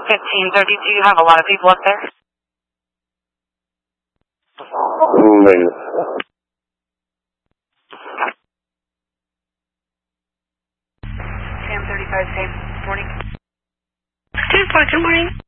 1530, do you have a lot of people up there? Negative. Sam 35, same morning. 2-4, good morning.